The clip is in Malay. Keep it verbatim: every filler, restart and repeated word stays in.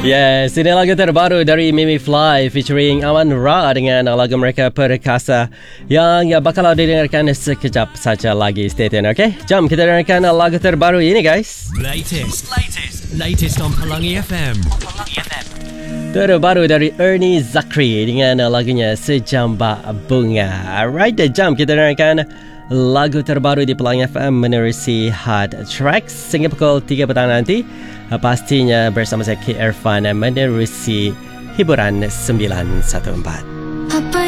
Yes, ini lagu terbaru dari Mimi Fly featuring Aman Ra dengan lagu mereka Perkasa yang ya, bakal didengarkan sekejap saja lagi. Stay tune, okay? Jom kita dengarkan lagu terbaru ini, guys. Latest, latest, latest on Pelangi F M. Pelangi F M. Terbaru dari Ernie Zakri dengan lagunya Sejambak Bunga. Alright, jom kita dengarkan lagu terbaru di Pelangi F M menerusi Hard Tracks sehingga pukul tiga petang nanti. Pastinya bersama saya K. Irfan menerusi hiburan sembilan satu empat. Apa